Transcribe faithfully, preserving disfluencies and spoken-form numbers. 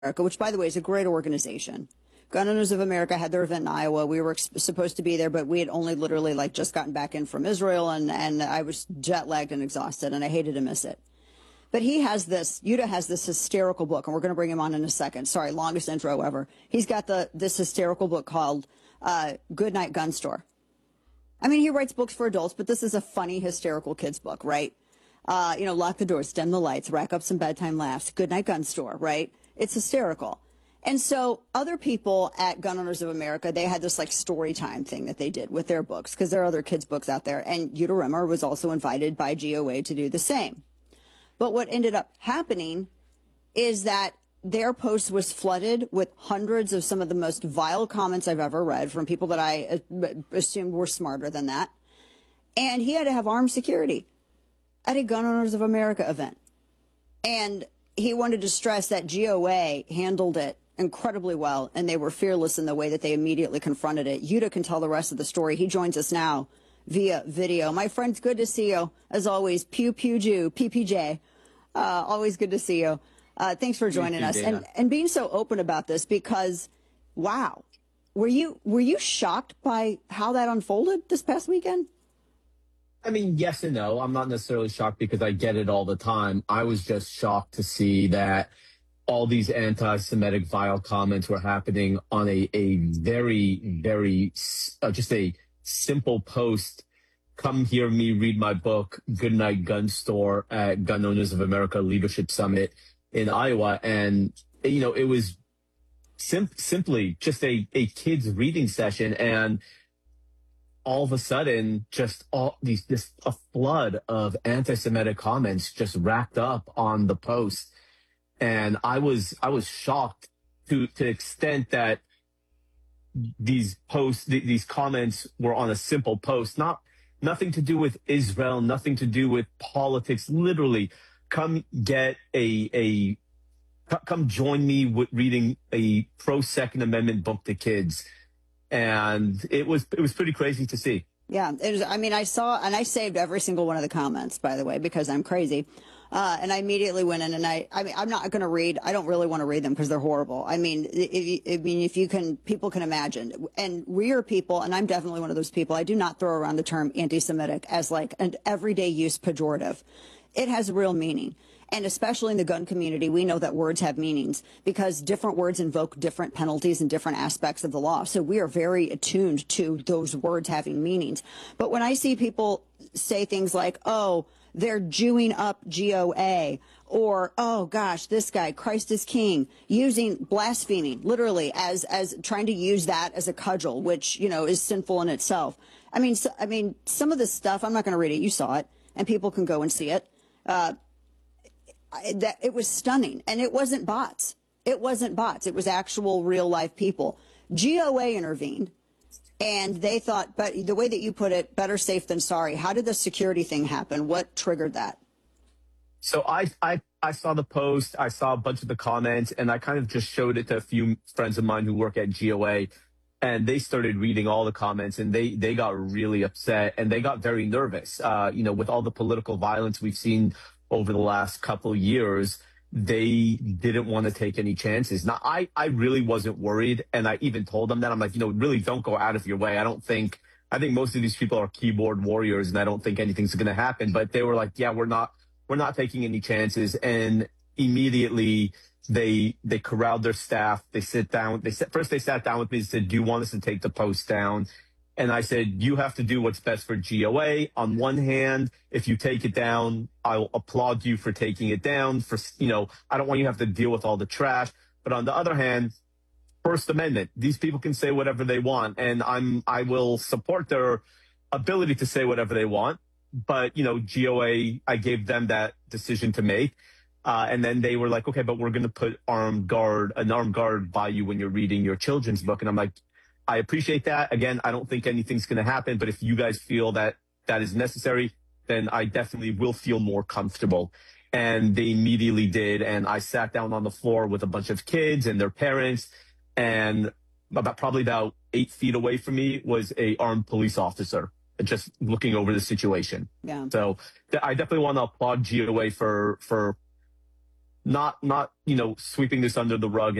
America, which, by the way, is a great organization. Gun Owners of America had their event in Iowa. We were supposed to be there, but we had only literally like just gotten back in from Israel, and, and I was jet lagged and exhausted, and I hated to miss it. But he has this, Yuda has this hysterical book, and we're going to bring him on in a second. Sorry, longest intro ever. He's got the this hysterical book called uh, Goodnight Gun Store. I mean, he writes books for adults, but this is a funny, hysterical kid's book, right? Uh, you know, lock the doors, dim the lights, rack up some bedtime laughs. Goodnight Gun Store, right? It's hysterical. And so other people at Gun Owners of America, they had this like story time thing that they did with their books, because there are other kids' books out there. And Yuda Rimmer was also invited by G O A to do the same. But what ended up happening is that their post was flooded with hundreds of some of the most vile comments I've ever read from people that I assumed were smarter than that. And he had to have armed security at a Gun Owners of America event. And he wanted to stress that G O A handled it incredibly well, and they were fearless in the way that they immediately confronted it. Yuda can tell the rest of the story. He joins us now via video. My friends, good to see you. As always, Pew Pew Jew, P P J. Uh, always good to see you. Uh, thanks for joining us and, and being so open about this, because, wow, were you were you shocked by how that unfolded this past weekend? I mean, yes and no. I'm not necessarily shocked because I get it all the time. I was just shocked to see that all these anti-Semitic vile comments were happening on a, a very, very, uh, just a simple post. Come hear me read my book, Goodnight Gun Store, at Gun Owners of America Leadership Summit in Iowa. And, you know, it was sim- simply just a, a kid's reading session. And all of a sudden, just all these, this, a flood of anti-Semitic comments just racked up on the post. And I was, I was shocked to, to the extent that these posts, th- these comments were on a simple post, not, nothing to do with Israel, nothing to do with politics. Literally, come get a, a, come join me with reading a pro Second Amendment book to kids. And it was it was pretty crazy to see. Yeah, it was, I mean, I saw, and I saved every single one of the comments, by the way, because I'm crazy. Uh, and I immediately went in and I, I mean, I'm not going to read, I don't really want to read them because they're horrible. I mean, if you, I mean, if you can, people can imagine. And we are people, and I'm definitely one of those people, I do not throw around the term anti-Semitic as like an everyday use pejorative. It has real meaning. And especially in the gun community, we know that words have meanings because different words invoke different penalties and different aspects of the law. So we are very attuned to those words having meanings. But when I see people say things like, oh, they're Jewing up G O A, or, oh, gosh, this guy, Christ is King, using blaspheming literally as as trying to use that as a cudgel, which, you know, is sinful in itself. I mean, so, I mean, some of this stuff, I'm not going to read it. You saw it, and people can go and see it. Uh, that it was stunning, and it wasn't bots. It wasn't bots. It was actual real life people. G O A intervened, and they thought, but the way that you put it, better safe than sorry. How did the security thing happen? What triggered that? So I, I, I saw the post, I saw a bunch of the comments, and I kind of just showed it to a few friends of mine who work at G O A, and they started reading all the comments, and they, they got really upset, and they got very nervous. Uh, you know, with all the political violence we've seen over the last couple of years, they didn't want to take any chances. Now, I, I really wasn't worried, and I even told them that. I'm like, you know, really don't go out of your way. I don't think, I think most of these people are keyboard warriors, and I don't think anything's going to happen. But they were like, yeah, we're not, we're not taking any chances. And immediately they, they corralled their staff. They sit down. They said, first they sat down with me and said, do you want us to take the post down? And I said, you have to do what's best for G O A. On one hand, if you take it down, I'll applaud you for taking it down. For, you know, I don't want you to have to deal with all the trash. But on the other hand, First Amendment, these people can say whatever they want. And I'm, I will support their ability to say whatever they want. But, you know, G O A, I gave them that decision to make. Uh, and then they were like, okay, but we're going to put armed guard, an armed guard by you when you're reading your children's book. And I'm like, I appreciate that. Again, I don't think anything's going to happen, but if you guys feel that that is necessary, then I definitely will feel more comfortable. And they immediately did. And I sat down on the floor with a bunch of kids and their parents, and about probably about eight feet away from me was a armed police officer just looking over the situation. Yeah. So I definitely want to applaud G O A for, for not not you know sweeping this under the rug